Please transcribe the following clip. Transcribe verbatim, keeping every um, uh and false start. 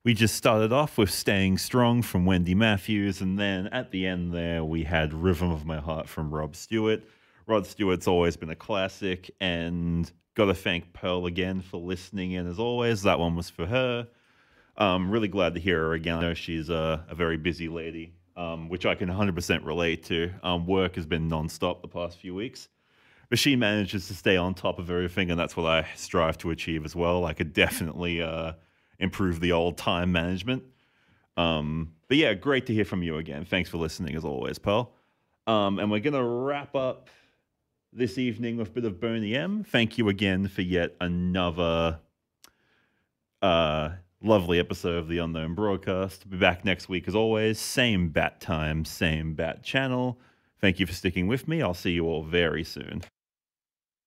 We just started off with Staying Strong from Wendy Matthews, and then at the end there, we had Rhythm of My Heart from Rob Stewart. Rod Stewart's always been a classic, and got to thank Pearl again for listening in as always. That one was for her. Um, really glad to hear her again. I know she's a, a very busy lady, um, which I can one hundred percent relate to. Um, work has been nonstop the past few weeks, but she manages to stay on top of everything, and that's what I strive to achieve as well. I could definitely uh, improve the old time management. Um, but yeah, great to hear from you again. Thanks for listening as always, Pearl. Um, and we're going to wrap up this evening with a bit of Boney M. Thank you again for yet another uh, lovely episode of the Unknown Broadcast. Be back next week as always. Same bat time, same bat channel. Thank you for sticking with me. I'll see you all very soon.